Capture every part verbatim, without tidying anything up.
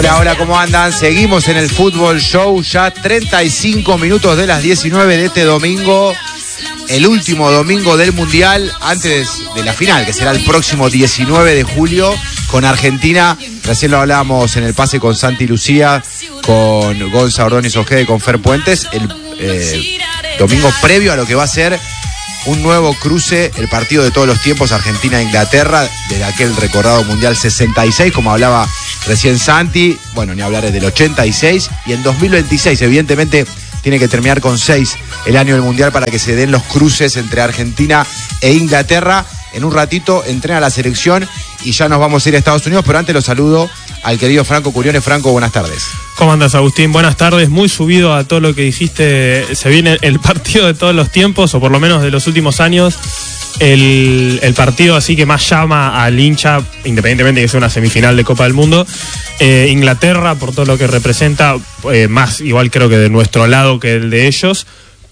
Hola, hola, ¿cómo andan? Seguimos en el Fútbol Show, ya treinta y cinco minutos de las diecinueve de este domingo, el último domingo del Mundial, antes de la final, que será el próximo diecinueve de julio, con Argentina. Recién lo hablábamos en el pase con Santi Lucía, con Gonza Ordóñez Ojeda y con Fer Puentes, el eh, domingo previo a lo que va a ser un nuevo cruce, el partido de todos los tiempos, Argentina-Inglaterra, de aquel recordado Mundial sesenta y seis, como hablaba recién Santi, bueno, ni hablar del ochenta y seis, y en dos mil veintiséis, evidentemente, tiene que terminar con seis el año del Mundial para que se den los cruces entre Argentina e Inglaterra. En un ratito entrena la selección y ya nos vamos a ir a Estados Unidos, pero antes lo saludo al querido Franco Curiones. Franco, buenas tardes. ¿Cómo andas, Agustín? Buenas tardes. Muy subido a todo lo que dijiste. Se viene el partido de todos los tiempos, o por lo menos de los últimos años. El, el partido así que más llama al hincha, independientemente de que sea una semifinal de Copa del Mundo. Eh, Inglaterra, por todo lo que representa, eh, más igual creo que de nuestro lado que el de ellos.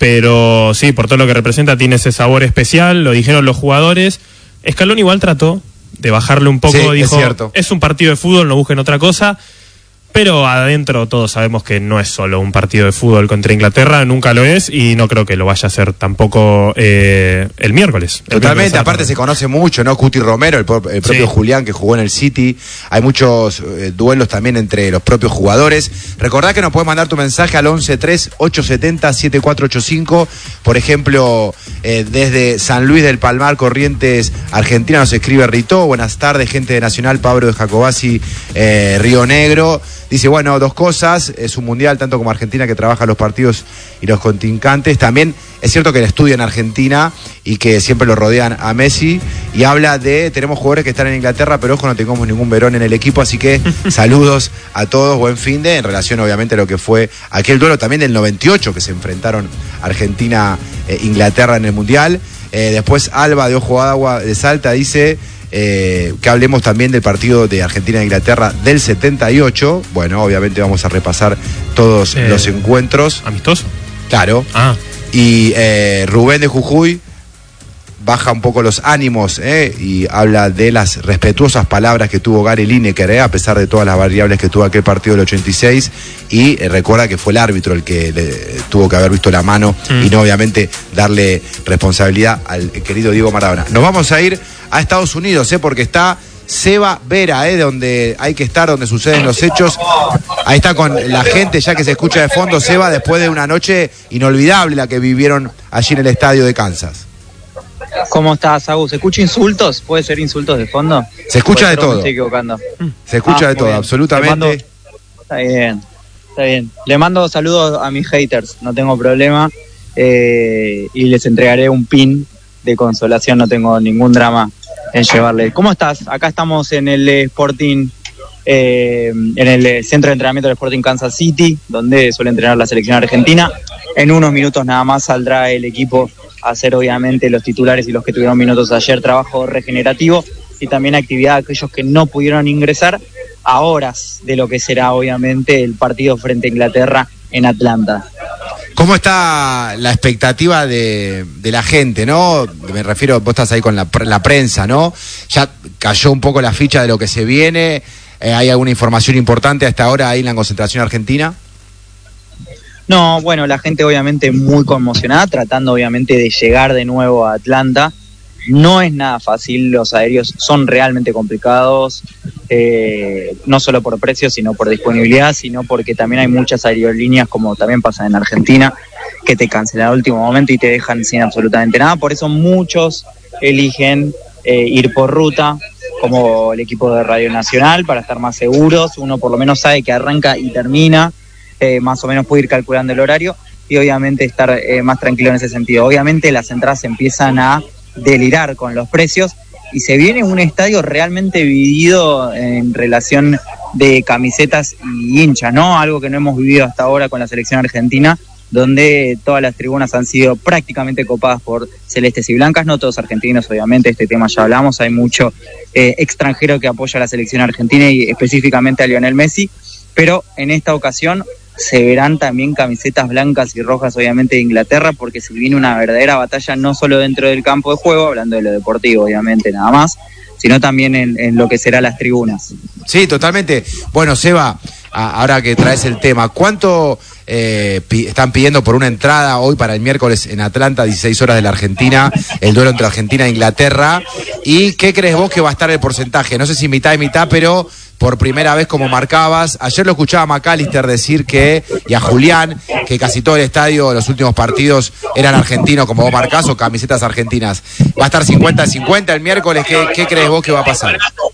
Pero sí, por todo lo que representa, tiene ese sabor especial. Lo dijeron los jugadores. Scaloni igual trató de bajarle un poco. Sí, dijo, es cierto. Es un partido de fútbol, no busquen otra cosa. Pero adentro todos sabemos que no es solo un partido de fútbol contra Inglaterra, nunca lo es, y no creo que lo vaya a ser tampoco eh, el miércoles. El Totalmente, miércoles aparte se conoce mucho, ¿no? Cuti Romero, el, pro- el propio Sí. Julián, que jugó en el City. Hay muchos eh, duelos también entre los propios jugadores. Recordá que nos puedes mandar tu mensaje al once tres ocho siete cero siete cuatro ocho cinco. Por ejemplo, eh, desde San Luis del Palmar, Corrientes, Argentina, nos escribe Rito. Buenas tardes, gente de Nacional, Pablo de Jacobasi, eh, Río Negro. Dice, bueno, dos cosas, es un mundial tanto como Argentina que trabaja los partidos y los contrincantes. También es cierto que él estudia en Argentina y que siempre lo rodean a Messi, y habla de, tenemos jugadores que están en Inglaterra, pero ojo, no tengamos ningún Verón en el equipo, así que saludos a todos, buen fin de, en relación obviamente a lo que fue aquel duelo también del noventa y ocho, que se enfrentaron Argentina-Inglaterra en el mundial. Eh, después Alba de Ojo de Agua de Salta dice... Eh, que hablemos también del partido de Argentina e Inglaterra del setenta y ocho. Bueno, obviamente vamos a repasar todos eh, los encuentros. ¿Amistoso? Claro. Ah. Y eh, Rubén de Jujuy baja un poco los ánimos eh, y habla de las respetuosas palabras que tuvo Gary Lineker, eh, a pesar de todas las variables que tuvo aquel partido del ochenta y seis, y eh, recuerda que fue el árbitro el que le, tuvo que haber visto la mano mm. y no obviamente darle responsabilidad al querido Diego Maradona. Nos vamos a ir a Estados Unidos, eh, porque está Seba Vera, eh, donde hay que estar, donde suceden los hechos. Ahí está con la gente ya que se escucha de fondo, Seba, después de una noche inolvidable la que vivieron allí en el estadio de Kansas. ¿Cómo estás, Agus? ¿Se escucha insultos? ¿Puede ser insultos de fondo? Se escucha de todo. Me estoy equivocando. Se escucha ah, de todo, bien. absolutamente. Mando... Está bien, está bien. Le mando saludos a mis haters, no tengo problema. Eh, y les entregaré un pin de consolación, no tengo ningún drama en llevarle. ¿Cómo estás? Acá estamos en el Sporting, eh, en el centro de entrenamiento del Sporting Kansas City, donde suele entrenar la selección argentina. En unos minutos nada más saldrá el equipo a hacer obviamente los titulares y los que tuvieron minutos ayer, trabajo regenerativo y también actividad de aquellos que no pudieron ingresar a horas de lo que será obviamente el partido frente a Inglaterra en Atlanta. ¿Cómo está la expectativa de, de la gente, no? Me refiero, vos estás ahí con la, la prensa, ¿no? Ya cayó un poco la ficha de lo que se viene. Eh, ¿Hay alguna información importante hasta ahora ahí en la concentración argentina? No, bueno, la gente obviamente muy conmocionada, tratando obviamente de llegar de nuevo a Atlanta. No es nada fácil, los aéreos son realmente complicados, eh, no solo por precio, sino por disponibilidad, sino porque también hay muchas aerolíneas, como también pasa en Argentina, que te cancelan al último momento y te dejan sin absolutamente nada. Por eso muchos eligen eh, ir por ruta, como el equipo de Radio Nacional, para estar más seguros. Uno por lo menos sabe que arranca y termina, eh, más o menos puede ir calculando el horario y obviamente estar eh, más tranquilo en ese sentido. Obviamente las entradas empiezan a delirar con los precios y se viene un estadio realmente dividido en relación de camisetas y hinchas, ¿no? Algo que no hemos vivido hasta ahora con la selección argentina, donde todas las tribunas han sido prácticamente copadas por celestes y blancas, no todos argentinos, obviamente, este tema ya hablamos, hay mucho eh, extranjero que apoya a la selección argentina y específicamente a Lionel Messi, pero en esta ocasión se verán también camisetas blancas y rojas, obviamente, de Inglaterra, porque se viene una verdadera batalla no solo dentro del campo de juego, hablando de lo deportivo, obviamente, nada más, sino también en, en lo que serán las tribunas. Sí, totalmente. Bueno, Seba, a, ahora que traes el tema, ¿cuánto eh, pi- están pidiendo por una entrada hoy para el miércoles en Atlanta, dieciséis horas de la Argentina, el duelo entre Argentina e Inglaterra? ¿Y qué crees vos que va a estar el porcentaje? No sé si mitad y mitad, pero por primera vez como marcabas. Ayer lo escuchaba a McAllister decir que, y a Julián, que casi todo el estadio, los últimos partidos eran argentinos, como vos marcás, o camisetas argentinas. ¿Va a estar cincuenta cincuenta el miércoles? ¿Qué, qué crees vos que va a pasar?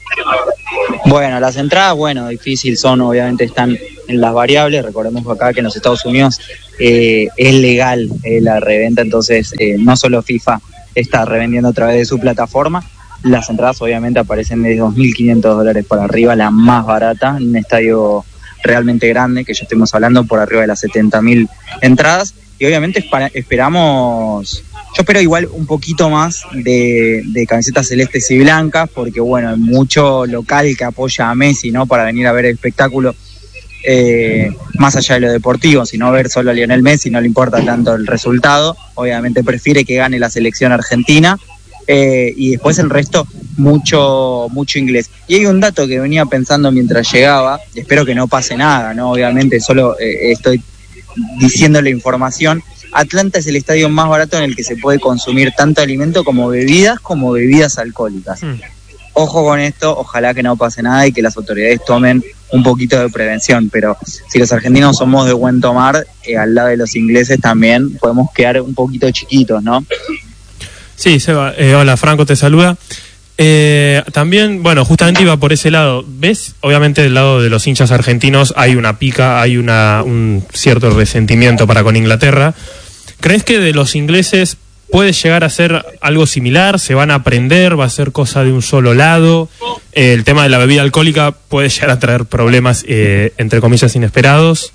Bueno, las entradas, bueno, difícil son, obviamente están en las variables. Recordemos acá que en los Estados Unidos eh, es legal eh, la reventa, entonces eh, no solo FIFA está revendiendo a través de su plataforma. Las entradas obviamente aparecen de dos mil quinientos dólares para arriba, la más barata, en un estadio realmente grande, que ya estemos hablando por arriba de las setenta mil entradas. Y obviamente espera, esperamos, yo espero igual un poquito más de, de camisetas celestes y blancas, porque bueno, hay mucho local que apoya a Messi, ¿no? Para venir a ver el espectáculo, eh, más allá de lo deportivo, si no ver solo a Lionel Messi, no le importa tanto el resultado, obviamente prefiere que gane la selección argentina. Eh, y después el resto mucho mucho inglés. Y hay un dato que venía pensando mientras llegaba, y espero que no pase nada, ¿no? Obviamente solo eh, estoy diciendo la información. Atlanta es el estadio más barato en el que se puede consumir tanto alimento como bebidas, como bebidas alcohólicas. Mm. Ojo con esto, ojalá que no pase nada y que las autoridades tomen un poquito de prevención, pero si los argentinos somos de buen tomar, eh, al lado de los ingleses también podemos quedar un poquito chiquitos, ¿no? Sí, Seba, eh, hola, Franco te saluda. Eh, también, bueno, justamente iba por ese lado. ¿Ves? Obviamente del lado de los hinchas argentinos hay una pica, hay una un cierto resentimiento para con Inglaterra. ¿Crees que de los ingleses puede llegar a ser algo similar? ¿Se van a aprender? ¿Va a ser cosa de un solo lado? Eh, el tema de la bebida alcohólica puede llegar a traer problemas, eh, entre comillas, inesperados.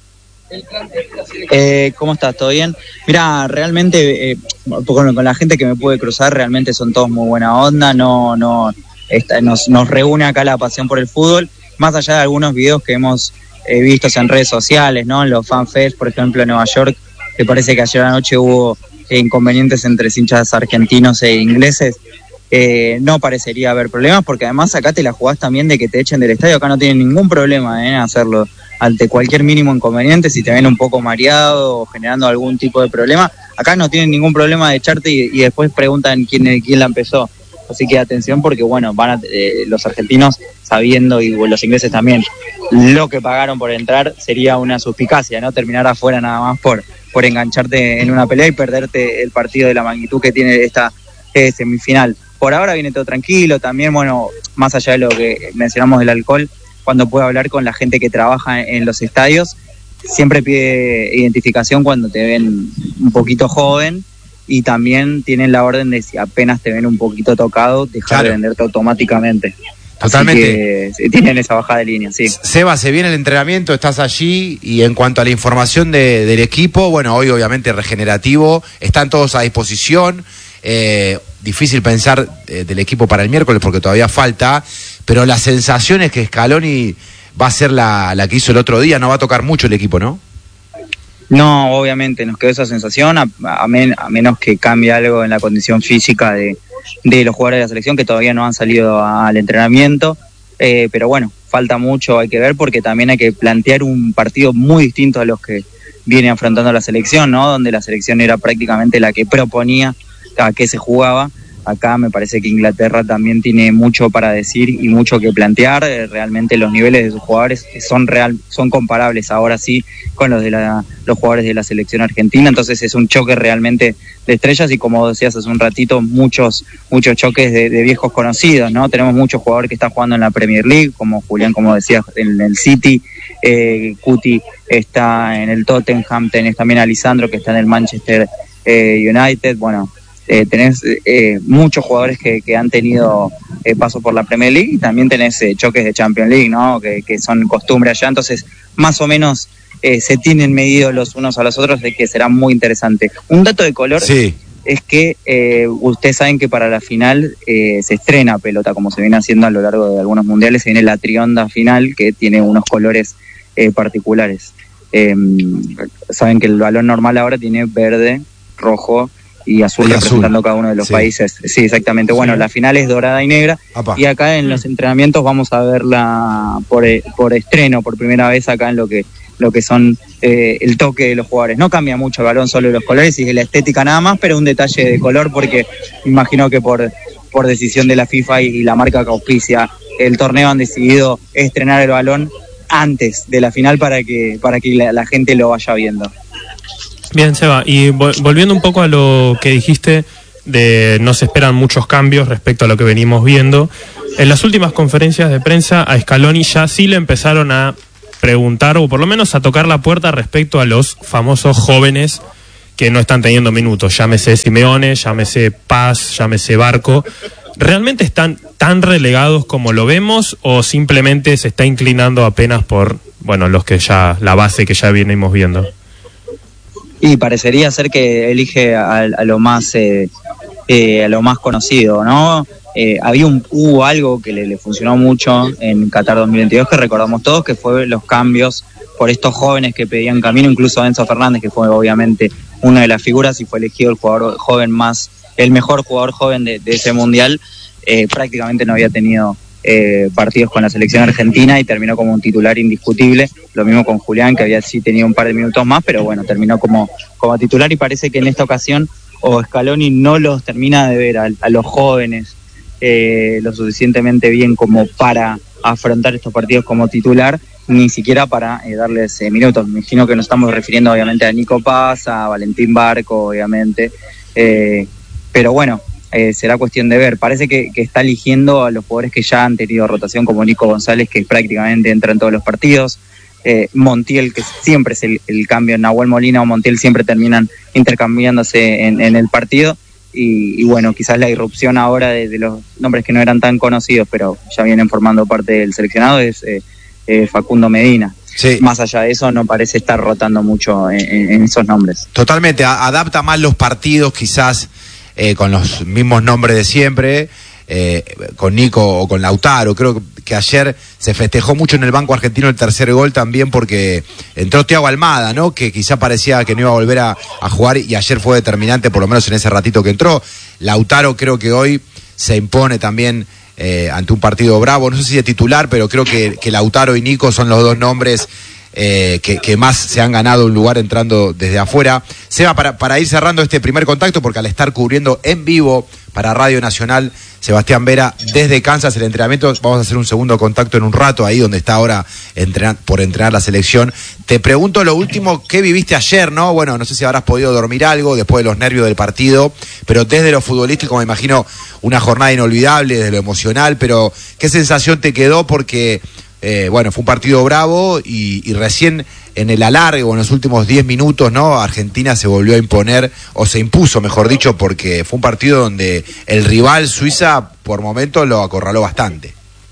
Eh, ¿Cómo estás? ¿Todo bien? Mira, realmente eh, con, con la gente que me pude cruzar, realmente son todos muy buena onda, no, no, esta, nos, nos reúne acá la pasión por el fútbol, más allá de algunos videos que hemos eh, visto en redes sociales, ¿no? En los fanfest, por ejemplo, en Nueva York, que parece que ayer anoche hubo eh, inconvenientes entre hinchas argentinos e ingleses. Eh, no parecería haber problemas, porque además acá te la jugás también de que te echen del estadio, acá no tienen ningún problema en hacerlo ante cualquier mínimo inconveniente. Si te ven un poco mareado o generando algún tipo de problema, acá no tienen ningún problema de echarte y, y después preguntan quién, quién la empezó. Así que atención, porque bueno, van a, eh, los argentinos sabiendo, y bueno, los ingleses también, lo que pagaron por entrar sería una suspicacia, ¿no? Terminar afuera nada más por, por engancharte en una pelea y perderte el partido de la magnitud que tiene esta eh, semifinal. Por ahora viene todo tranquilo, también, bueno, más allá de lo que mencionamos del alcohol, cuando puedo hablar con la gente que trabaja en los estadios, siempre pide identificación cuando te ven un poquito joven, y también tienen la orden de, si apenas te ven un poquito tocado, dejar claro. de venderte automáticamente. Totalmente. Así que tienen esa bajada de línea, sí. Seba, se viene el entrenamiento, estás allí, y en cuanto a la información de, del equipo, bueno, hoy obviamente regenerativo, están todos a disposición. Eh, difícil pensar eh, del equipo para el miércoles porque todavía falta, pero la sensación es que Scaloni va a ser la, la que hizo el otro día, no va a tocar mucho el equipo, ¿no? No, obviamente nos quedó esa sensación, a, a, men, a menos que cambie algo en la condición física de, de los jugadores de la selección que todavía no han salido al entrenamiento, eh, pero bueno, falta mucho, hay que ver, porque también hay que plantear un partido muy distinto a los que viene afrontando la selección, ¿no? Donde la selección era prácticamente la que proponía a qué se jugaba. Acá me parece que Inglaterra también tiene mucho para decir y mucho que plantear. Eh, realmente los niveles de sus jugadores son real, son comparables ahora sí con los de la, los jugadores de la selección argentina. Entonces es un choque realmente de estrellas, y como decías hace un ratito, muchos muchos choques de, de viejos conocidos, ¿no? Tenemos muchos jugadores que están jugando en la Premier League, como Julián, como decías, en el City. Eh, Cuti está en el Tottenham, tenés también a Lisandro, que está en el Manchester eh, United. Bueno, Eh, tenés eh, muchos jugadores que, que han tenido eh, paso por la Premier League, y también tenés eh, choques de Champions League, ¿no? Que, que son costumbre allá, entonces más o menos eh, se tienen medidos los unos a los otros, de que será muy interesante. Un dato de color sí. es que eh, ustedes saben que para la final eh, se estrena pelota, como se viene haciendo a lo largo de algunos mundiales, se viene la trionda final, que tiene unos colores eh, particulares. Eh, saben que el balón normal ahora tiene verde, rojo y azul y representando azul. cada uno de los Sí. países. Sí, exactamente. Bueno, Sí. la final es dorada y negra. Apa. Y acá en los entrenamientos vamos a verla por, por estreno, por primera vez acá en lo que lo que son eh, el toque de los jugadores. No cambia mucho el balón, solo los colores y la estética nada más, pero un detalle de color porque imagino que por, por decisión de la FIFA y, y la marca que auspicia el torneo han decidido estrenar el balón antes de la final para que, para que la, la gente lo vaya viendo. Bien, Seba, y vol- volviendo un poco a lo que dijiste de no se esperan muchos cambios respecto a lo que venimos viendo, en las últimas conferencias de prensa a Scaloni ya sí le empezaron a preguntar o por lo menos a tocar la puerta respecto a los famosos jóvenes que no están teniendo minutos, llámese Simeone, llámese Paz, llámese Barco. ¿Realmente están tan relegados como lo vemos o simplemente se está inclinando apenas por, bueno, los que ya, la base que ya venimos viendo? Y parecería ser que elige a, a lo más eh, eh, a lo más conocido, ¿no? Eh, había un, hubo algo que le, le funcionó mucho en Qatar dos mil veintidós que recordamos todos, que fue los cambios por estos jóvenes que pedían camino, incluso Enzo Fernández, que fue obviamente una de las figuras y fue elegido el jugador joven más, el mejor jugador joven de, de ese mundial. Eh, prácticamente no había tenido eh, partidos con la selección argentina y terminó como un titular indiscutible. Lo mismo con Julián, que había sí tenido un par de minutos más, pero bueno, terminó como, como titular y parece que en esta ocasión o Scaloni no los termina de ver a, a los jóvenes eh, lo suficientemente bien como para afrontar estos partidos como titular, ni siquiera para eh, darles eh, minutos. Me imagino que nos estamos refiriendo obviamente a Nico Paz, a Valentín Barco, obviamente, eh, pero bueno, Eh, será cuestión de ver. Parece que, que está eligiendo a los jugadores que ya han tenido rotación, como Nico González, que prácticamente entra en todos los partidos, eh, Montiel, que siempre es el, el cambio, Nahuel Molina o Montiel siempre terminan intercambiándose en, en el partido, y, y bueno, quizás la irrupción ahora de, de los nombres que no eran tan conocidos, pero ya vienen formando parte del seleccionado, es eh, eh, Facundo Medina. Sí. Más allá de eso, no parece estar rotando mucho en, en, en esos nombres. Totalmente, a- adapta más los partidos quizás eh, con los mismos nombres de siempre, eh, con Nico o con Lautaro. Creo que, que ayer se festejó mucho en el banco argentino el tercer gol también porque entró Thiago Almada, ¿no? Que quizá parecía que no iba a volver a, a jugar y ayer fue determinante, por lo menos en ese ratito que entró. Lautaro creo que hoy se impone también eh, ante un partido bravo, no sé si de titular, pero creo que, que Lautaro y Nico son los dos nombres Eh, que, que más se han ganado un lugar entrando desde afuera. Seba, para, para ir cerrando este primer contacto, porque al estar cubriendo en vivo para Radio Nacional, Sebastián Vera, desde Kansas el entrenamiento, vamos a hacer un segundo contacto en un rato, ahí donde está ahora entrenar, por entrenar la selección. Te pregunto lo último, ¿qué viviste ayer, no? Bueno, no sé si habrás podido dormir algo después de los nervios del partido, pero desde lo futbolístico me imagino una jornada inolvidable, desde lo emocional, pero ¿qué sensación te quedó? Porque Eh, bueno, fue un partido bravo y, y recién en el alargue, en los últimos diez minutos, ¿no? Argentina se volvió a imponer, o se impuso, mejor dicho, porque fue un partido donde el rival Suiza, por momentos, lo acorraló bastante.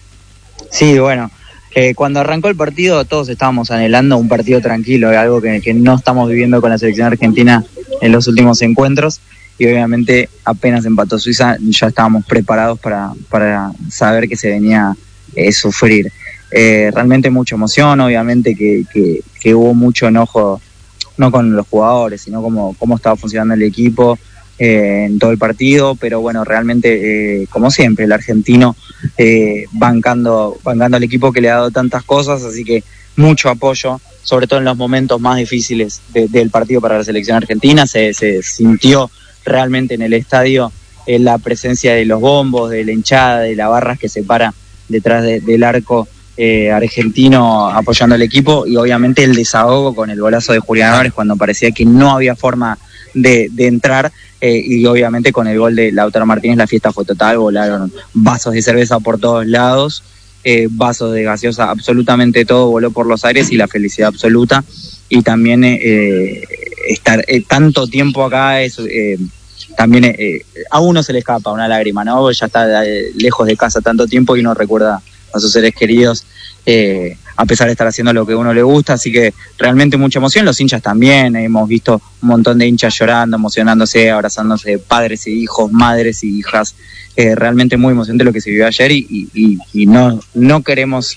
Sí, bueno, eh, cuando arrancó el partido todos estábamos anhelando un partido tranquilo, algo que, que no estamos viviendo con la selección argentina en los últimos encuentros, y obviamente apenas empató Suiza ya estábamos preparados para, para saber que se venía eh, sufrir. Eh, realmente mucha emoción, obviamente que, que, que hubo mucho enojo, no con los jugadores, sino como cómo estaba funcionando el equipo eh, en todo el partido, pero bueno, realmente eh, como siempre el argentino eh, bancando, bancando al equipo que le ha dado tantas cosas, así que mucho apoyo, sobre todo en los momentos más difíciles de, del partido para la selección argentina. Se, se sintió realmente en el estadio eh, la presencia de los bombos, de la hinchada, de la barra que se para detrás de, del arco Eh, argentino apoyando al equipo, y obviamente el desahogo con el golazo de Julián Álvarez cuando parecía que no había forma de, de entrar, eh, y obviamente con el gol de Lautaro Martínez la fiesta fue total, volaron vasos de cerveza por todos lados, eh, vasos de gaseosa, absolutamente todo voló por los aires y la felicidad absoluta, y también eh, estar eh, tanto tiempo acá es eh, también eh, a uno se le escapa una lágrima, ¿no? Ya está eh, lejos de casa tanto tiempo y uno recuerda a sus seres queridos, eh, a pesar de estar haciendo lo que a uno le gusta, así que realmente mucha emoción. Los hinchas también, hemos visto un montón de hinchas llorando, emocionándose, abrazándose, padres y hijos, madres y hijas, eh, realmente muy emocionante lo que se vivió ayer, y, y, y no, no queremos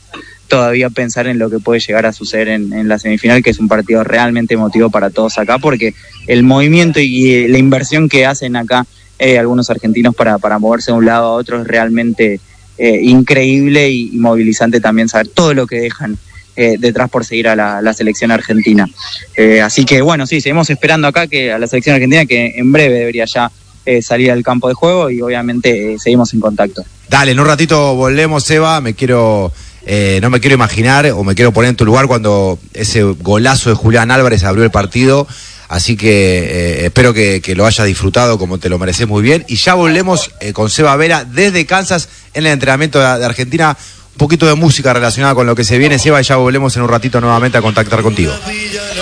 todavía pensar en lo que puede llegar a suceder en, en la semifinal, que es un partido realmente emotivo para todos acá, porque el movimiento y la inversión que hacen acá eh, algunos argentinos para, para moverse de un lado a otro es realmente eh, increíble y, y movilizante también saber todo lo que dejan eh, detrás por seguir a la, la selección argentina. Eh, así que bueno, sí, seguimos esperando acá que a la selección argentina, que en breve debería ya eh, salir al campo de juego, y obviamente eh, seguimos en contacto. Dale, en un ratito volvemos, Eva, me quiero... Eh, no me quiero imaginar o me quiero poner en tu lugar cuando ese golazo de Julián Álvarez abrió el partido, así que eh, espero que, que lo hayas disfrutado como te lo mereces muy bien, y ya volvemos eh, con Seba Vera desde Kansas en el entrenamiento de, de Argentina, un poquito de música relacionada con lo que se viene, Seba, y ya volvemos en un ratito nuevamente a contactar contigo.